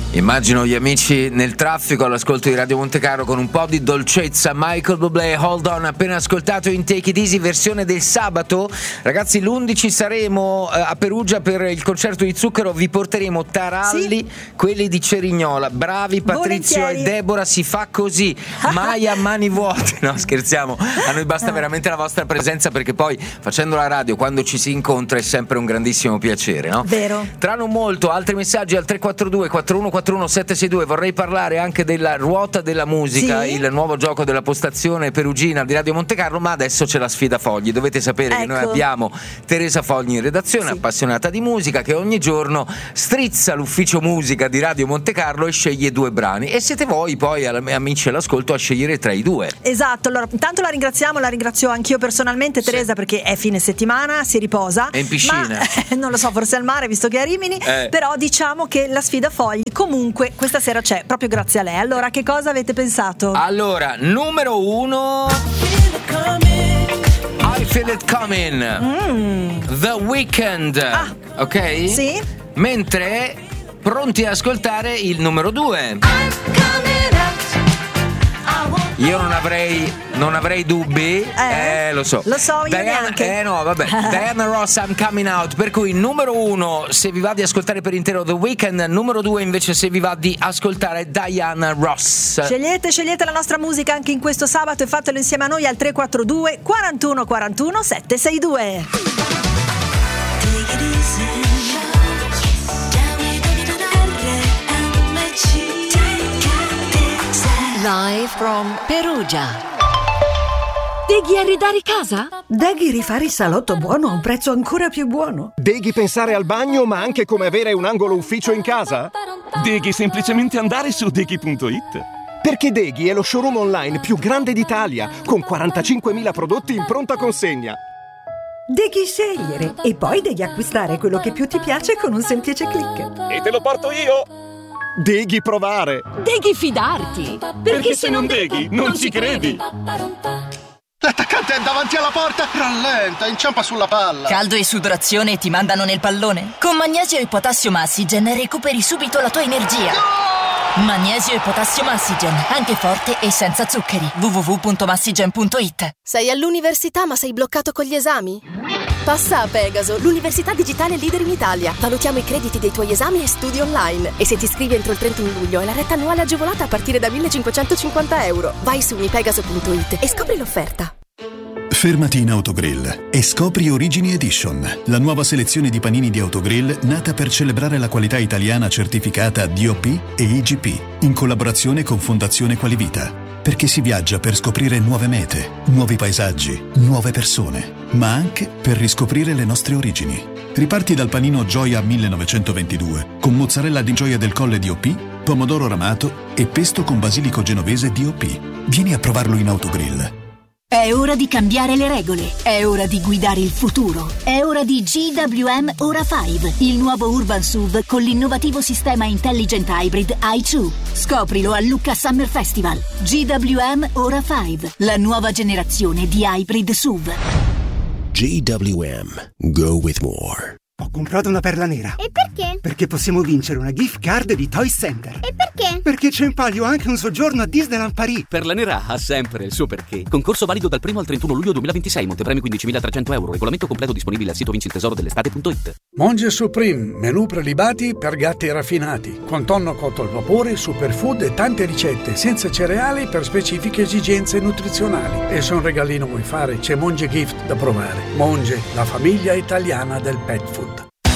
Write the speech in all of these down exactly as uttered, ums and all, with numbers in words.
Immagino gli amici nel traffico all'ascolto di Radio Montecarlo con un po' di dolcezza. Michael Bublé, Hold On, appena ascoltato in Take It Easy, versione del sabato. Ragazzi, l'undici saremo a Perugia per il concerto di Zucchero, vi porteremo taralli, sì, quelli di Cerignola. Bravi Patrizio Volentieri. E Deborah, si fa così, mai a mani vuote. No, scherziamo, a noi basta veramente la vostra presenza, perché poi facendo la radio quando ci si incontra è sempre un grandissimo piacere, no? Vero. Tra non molto altri messaggi al tre quattro due quattro uno quattro uno sette sei due. Vorrei parlare anche della ruota della musica, sì, il nuovo gioco della postazione perugina di Radio Montecarlo, ma adesso c'è la sfida fogli. Dovete sapere ecco. che noi abbiamo Teresa Fogli in redazione, sì, appassionata di musica, che ogni giorno strizza l'ufficio musica di Radio Montecarlo e sceglie due brani, e siete voi poi, amici all'ascolto, a scegliere tra i due. Esatto, allora intanto la ringraziamo, la ringrazio anch'io personalmente, Teresa, sì, perché è fine settimana, si riposa. È in piscina. Ma, non lo so, forse al mare, visto che è a Rimini, eh. però diciamo che la sfida fogli comunque questa sera c'è, proprio grazie a lei. Allora, che cosa avete pensato? Allora, numero uno, I Feel It Coming, mm. The Weeknd, ah. ok? Sì. Mentre pronti ad ascoltare il numero due. Io non avrei non avrei dubbi, eh, eh lo so. Lo so io Diana, neanche. Eh no, vabbè. Diana Ross, I'm Coming Out. Per cui numero uno se vi va di ascoltare per intero The Weeknd, numero due invece se vi va di ascoltare Diana Ross. Scegliete, scegliete la nostra musica anche in questo sabato e fatelo insieme a noi al tre quattro due quarantuno quarantuno sette sei due. Live from Perugia. Deghi arredare casa? Deghi rifare il salotto buono a un prezzo ancora più buono. Deghi pensare al bagno ma anche come avere un angolo ufficio in casa? Deghi semplicemente andare su deghi punto it. Perché Deghi è lo showroom online più grande d'Italia, con quarantacinquemila prodotti in pronta consegna. Deghi scegliere e poi devi acquistare quello che più ti piace con un semplice click. E te lo porto io! Deghi provare! Deghi fidarti! Perché, Perché se non deghi, non, non ci credi! L'attaccante è davanti alla porta! Rallenta, inciampa sulla palla! Caldo e sudorazione e ti mandano nel pallone? Con Magnesio e Potassio Massigen recuperi subito la tua energia! No! Magnesio e Potassio Massigen, anche forte e senza zuccheri. w w w punto massigen punto it. Sei all'università ma sei bloccato con gli esami? Passa a Pegaso, l'università digitale leader in Italia. Valutiamo i crediti dei tuoi esami e studi online. E se ti iscrivi entro il trentuno luglio, hai la retta annuale agevolata a partire da millecinquecentocinquanta euro. Vai su unipegaso punto it e scopri l'offerta. Fermati in Autogrill e scopri Origini Edition, la nuova selezione di panini di Autogrill nata per celebrare la qualità italiana certificata D O P e I G P, in collaborazione con Fondazione Qualivita. Perché si viaggia per scoprire nuove mete, nuovi paesaggi, nuove persone, ma anche per riscoprire le nostre origini. Riparti dal panino Gioia millenovecentoventidue, con mozzarella di Gioia del Colle D O P, pomodoro ramato e pesto con basilico genovese D O P. Vieni a provarlo in Autogrill. È ora di cambiare le regole, è ora di guidare il futuro, è ora di G W M Ora cinque, il nuovo Urban S U V con l'innovativo sistema Intelligent Hybrid i due. Scoprilo a Lucca Summer Festival. G W M Ora cinque, la nuova generazione di hybrid S U V. G W M, go with more. Ho comprato una perla nera. E perché? Perché possiamo vincere una gift card di Toy Center. E perché? Perché c'è in palio anche un soggiorno a Disneyland Paris. Perla nera ha sempre il suo perché. Concorso valido dal primo al trentuno luglio duemilaventisei. Montepremi quindicimilatrecento euro. Regolamento completo disponibile al sito vinci il tesoro dell'estate punto it. Monge Supreme, menù prelibati per gatti raffinati, con tonno cotto al vapore, superfood e tante ricette senza cereali per specifiche esigenze nutrizionali. E se un regalino vuoi fare, c'è Monge Gift da provare. Monge, la famiglia italiana del pet food.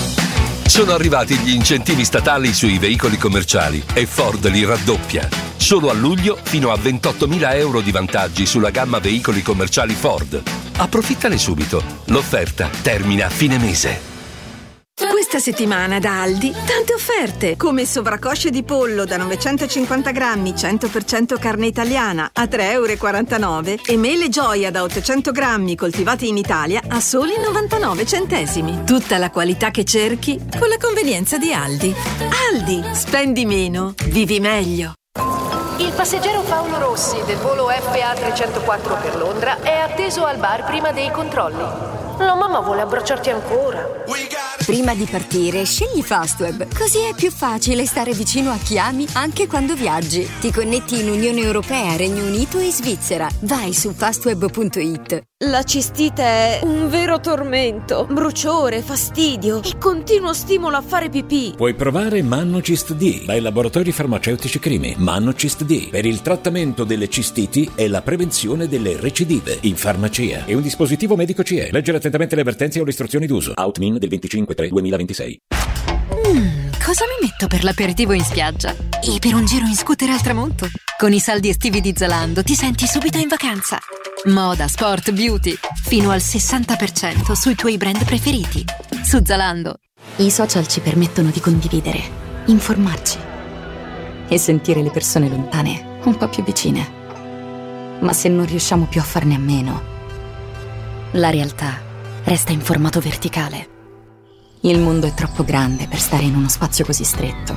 Sono arrivati gli incentivi statali sui veicoli commerciali e Ford li raddoppia. Solo a luglio fino a ventottomila euro di vantaggi sulla gamma veicoli commerciali Ford. Approfittane subito. L'offerta termina a fine mese. Questa settimana da Aldi tante offerte, come sovraccosce di pollo da novecentocinquanta grammi, cento per cento carne italiana a tre e quarantanove euro e mele Gioia da ottocento grammi coltivate in Italia a soli novantanove centesimi. Tutta la qualità che cerchi con la convenienza di Aldi. Aldi, spendi meno, vivi meglio. Il passeggero Paolo Rossi del volo F A trecentoquattro per Londra è atteso al bar prima dei controlli. La mamma vuole abbracciarti ancora. Prima di partire, scegli Fastweb, così è più facile stare vicino a chi ami anche quando viaggi. Ti connetti in Unione Europea, Regno Unito e Svizzera. Vai su fastweb punto it. La cistite è un vero tormento, bruciore, fastidio e continuo stimolo a fare pipì. Puoi provare Mannocist D dai laboratori farmaceutici Crimi. Mannocist D per il trattamento delle cistiti e la prevenzione delle recidive in farmacia. È un dispositivo medico C E. Leggere attentamente le avvertenze o le istruzioni d'uso. Outmin del venticinque tre duemilaventisei. Mmm, cosa mi metto per l'aperitivo in spiaggia? E per un giro in scooter al tramonto? Con i saldi estivi di Zalando ti senti subito in vacanza. Moda, sport, beauty, fino al sessanta per cento sui tuoi brand preferiti. Su Zalando. I social ci permettono di condividere, informarci e sentire le persone lontane un po' più vicine. Ma se non riusciamo più a farne a meno, la realtà resta in formato verticale. Il mondo è troppo grande per stare in uno spazio così stretto.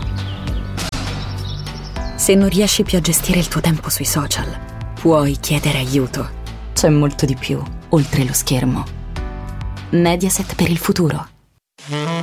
Se non riesci più a gestire il tuo tempo sui social, puoi chiedere aiuto. C'è molto di più oltre lo schermo. Mediaset per il futuro.